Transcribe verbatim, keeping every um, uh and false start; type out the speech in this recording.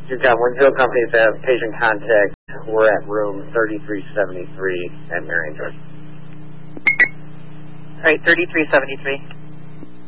You've got Winfield Company staff, patient contact. We're at room thirty-three seventy-three at Marion, Georgia. All right, thirty-three seventy-three.